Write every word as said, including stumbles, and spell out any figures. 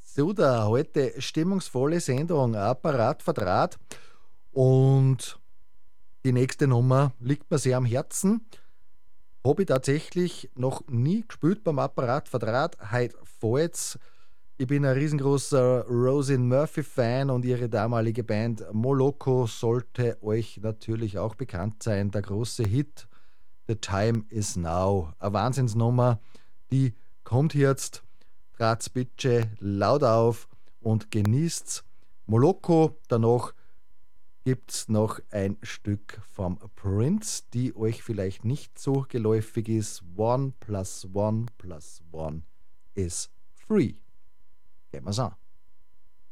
So, da heute stimmungsvolle Sendung Apparat Verdraht und die nächste Nummer liegt mir sehr am Herzen. Habe ich tatsächlich noch nie gespielt beim Apparat Verdraht. Heute fällt's. Ich bin ein riesengroßer Roisin Murphy-Fan und ihre damalige Band Moloko sollte euch natürlich auch bekannt sein. Der große Hit The Time Is Now. Eine Wahnsinnsnummer, die kommt jetzt. Trat's bitte laut auf und genießt's. Moloko, danach gibt's noch ein Stück vom Prince, die euch vielleicht nicht so geläufig ist. One plus one plus one is three. Gehen wir's an.